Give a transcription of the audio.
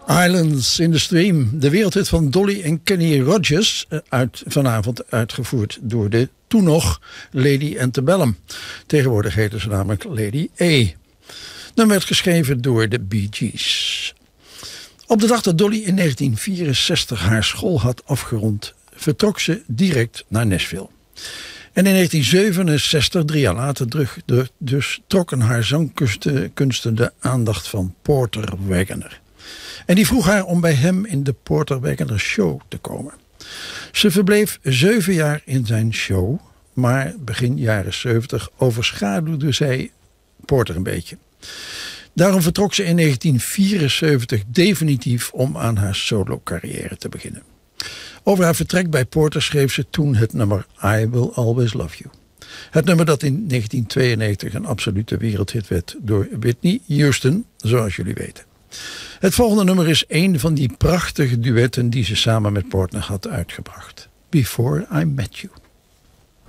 Islands in the Stream, de wereldhit van Dolly en Kenny Rogers, vanavond uitgevoerd door de toen nog Lady Antebellum. Tegenwoordig heette ze namelijk Lady A. Dan werd geschreven door de Bee Gees. Op de dag dat Dolly in 1964 haar school had afgerond, vertrok ze direct naar Nashville. En in 1967, 3 jaar later, trokken haar zangkunsten de aandacht van Porter Wagoner. En die vroeg haar om bij hem in de Porter Wagoner Show te komen. Ze verbleef 7 jaar in zijn show, maar begin jaren 70 overschaduwde zij Porter een beetje. Daarom vertrok ze in 1974 definitief om aan haar solo-carrière te beginnen. Over haar vertrek bij Porter schreef ze toen het nummer I Will Always Love You. Het nummer dat in 1992 een absolute wereldhit werd door Whitney Houston, zoals jullie weten. Het volgende nummer is een van die prachtige duetten die ze samen met Porter had uitgebracht. Before I Met You.